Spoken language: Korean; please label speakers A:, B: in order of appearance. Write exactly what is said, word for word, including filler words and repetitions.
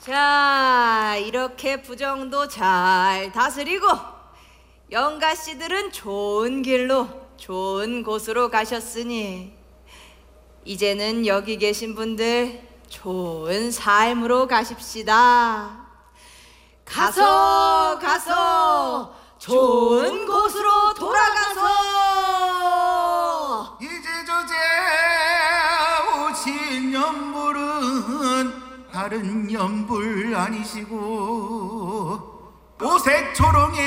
A: 자, 이렇게 부정도 잘 다스리고 영가 씨들은 좋은 길로 좋은 곳으로 가셨으니 이제는 여기 계신 분들 좋은 삶으로 가십시다. 가서 가서 좋은 곳으로 돌아가서
B: 이제 저제 오신 연불은 다른 연불 아니시고 오색 초롱의